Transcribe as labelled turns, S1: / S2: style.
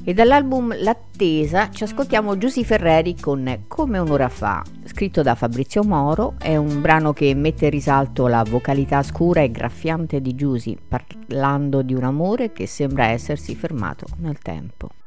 S1: E dall'album L'attesa ci ascoltiamo Giusy Ferreri con Come un'ora fa, scritto da Fabrizio Moro. È un brano che mette in risalto la vocalità scura e graffiante di Giusy, parlando di un amore che sembra essersi fermato nel tempo.